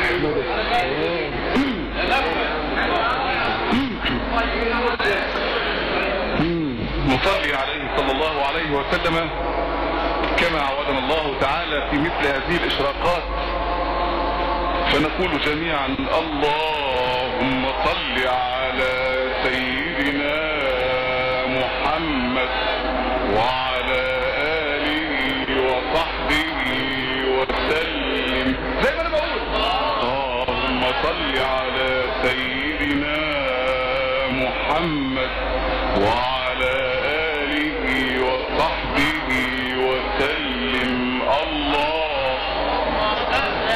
نصلي عليه صلى الله عليه وسلم كما عودنا الله تعالى في مثل هذه الإشراقات، فنقول جميعا اللهم صل على سيدنا محمد وعلى آله وصحبه وسلم. زي ما انا بقول اللهم صل على سيدنا محمد وعلى